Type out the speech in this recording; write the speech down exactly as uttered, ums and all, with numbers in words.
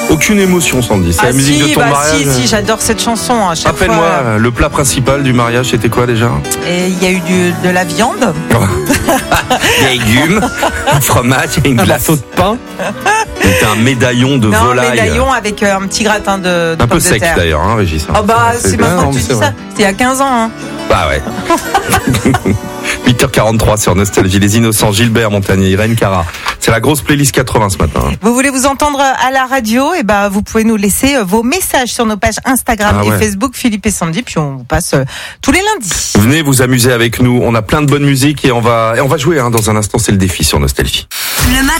Aucune émotion, Sandy. C'est ah la musique si, de ton bah mariage. Si, si, j'adore cette chanson. À chaque Rappelle-moi, fois. le plat principal du mariage, c'était quoi déjà? Et il y a eu du, de la viande. Des légumes, un fromage et une Un glace. morceau de pain. C'était un médaillon de non, volaille. médaillon avec euh, un petit gratin de, de Un peu pommes de sec terre. d'ailleurs, hein, Régis. Oh bah, C'est c'est bien, maintenant non, que mais tu c'est dis vrai. ça. C'était il y a quinze ans. Hein. Bah ouais. huit heures quarante-trois sur Nostalgie, les Innocents, Gilbert Montagnier, Irène Cara. C'est la grosse playlist quatre-vingts ce matin. Vous voulez vous entendre à la radio? Et ben, vous pouvez nous laisser vos messages sur nos pages Instagram Ah et ouais. Facebook, Philippe et Sandy, puis on vous passe euh, tous les lundis. Venez vous amuser avec nous. On a plein de bonne musique et on va, et on va jouer hein, dans un instant. C'est le défi sur Nostalgie. Le matin.